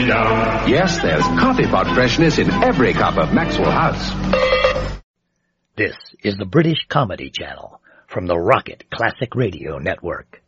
down. Yes, there's coffee pot freshness in every cup of Maxwell House. This is the British Comedy Channel from the Rocket Classic Radio Network.